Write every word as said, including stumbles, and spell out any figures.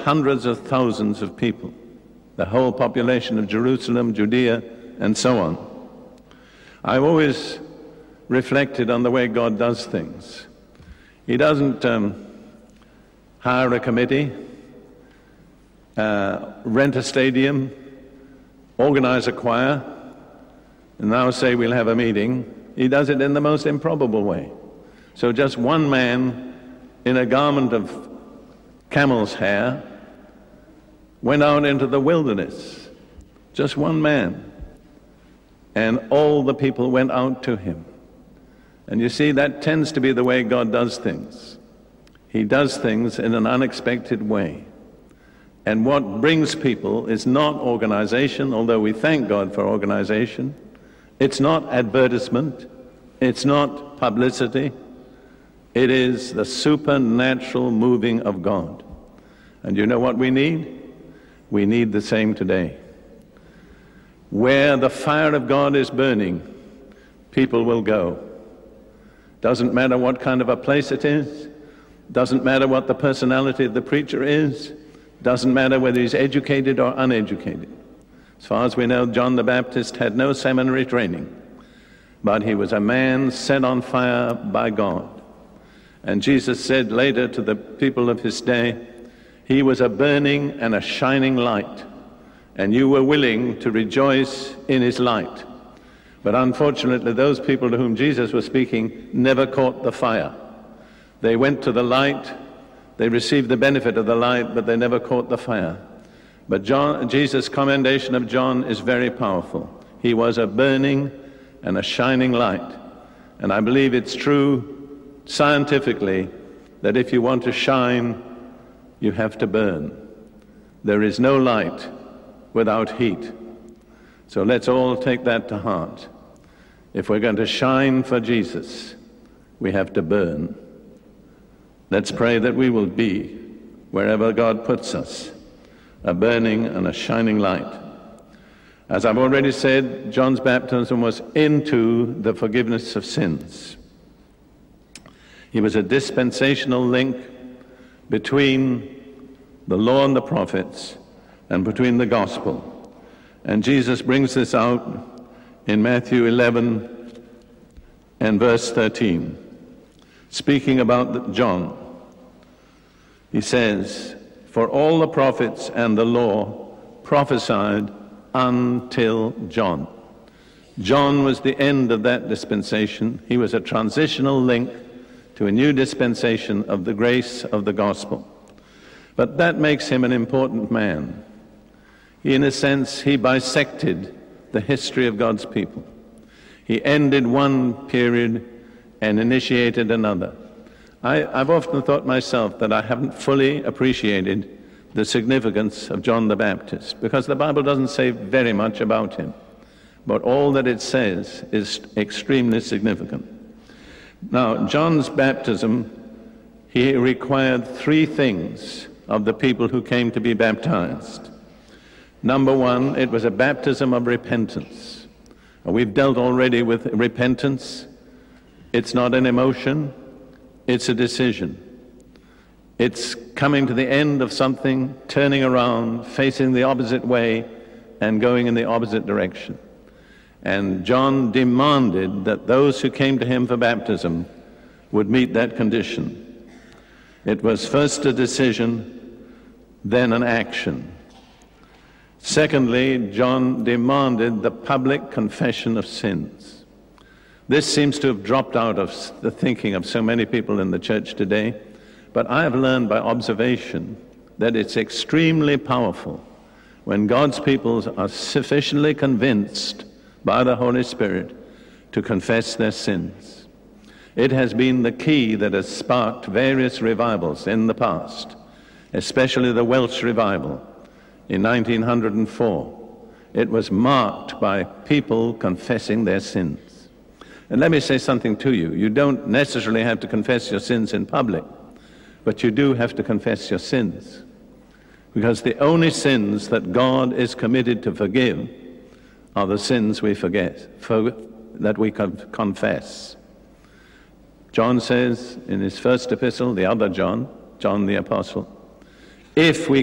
hundreds of thousands of people, the whole population of Jerusalem, Judea, and so on. I've always reflected on the way God does things. He doesn't um, hire a committee, uh, rent a stadium, organize a choir, and now say we'll have a meeting. He does it in the most improbable way. So just one man in a garment of camel's hair went out into the wilderness. Just one man. And all the people went out to him. And you see, that tends to be the way God does things. He does things in an unexpected way. And what brings people is not organization, although we thank God for organization. It's not advertisement. It's not publicity. It is the supernatural moving of God. And you know what we need? We need the same today. Where the fire of God is burning, people will go. Doesn't matter what kind of a place it is. Doesn't matter what the personality of the preacher is. Doesn't matter whether he's educated or uneducated. As far as we know, John the Baptist had no seminary training, but he was a man set on fire by God. And Jesus said later to the people of his day, he was a burning and a shining light, and you were willing to rejoice in his light. But unfortunately, those people to whom Jesus was speaking never caught the fire. They went to the light, they received the benefit of the light, but they never caught the fire. But John, Jesus' commendation of John is very powerful. He was a burning and a shining light. And I believe it's true scientifically that if you want to shine, you have to burn. There is no light without heat. So let's all take that to heart. If we're going to shine for Jesus, we have to burn. Let's pray that we will be, wherever God puts us, a burning and a shining light. As I've already said, John's baptism was into the forgiveness of sins. He was a dispensational link between the law and the prophets and between the gospel. And Jesus brings this out in Matthew eleven and verse thirteen. Speaking about John, he says, "For all the prophets and the law prophesied until John." John was the end of that dispensation. He was a transitional link to a new dispensation of the grace of the gospel. But that makes him an important man. He, in a sense, he bisected the history of God's people. He ended one period and initiated another. I, I've often thought myself that I haven't fully appreciated the significance of John the Baptist, because the Bible doesn't say very much about him, but all that it says is extremely significant. Now, John's baptism, he required three things of the people who came to be baptized. Number one, it was a baptism of repentance. We've dealt already with repentance. It's not an emotion, it's a decision. It's coming to the end of something, turning around, facing the opposite way, and going in the opposite direction. And John demanded that those who came to him for baptism would meet that condition. It was first a decision, then an action. Secondly, John demanded the public confession of sins. This seems to have dropped out of the thinking of so many people in the church today, but I have learned by observation that it's extremely powerful when God's people are sufficiently convinced by the Holy Spirit to confess their sins. It has been the key that has sparked various revivals in the past, especially the Welsh revival in nineteen oh four. It was marked by people confessing their sins. And let me say something to you. You don't necessarily have to confess your sins in public, but you do have to confess your sins. Because the only sins that God is committed to forgive are the sins we forget, for, that we confess. John says in his first epistle, the other John, John the Apostle, if we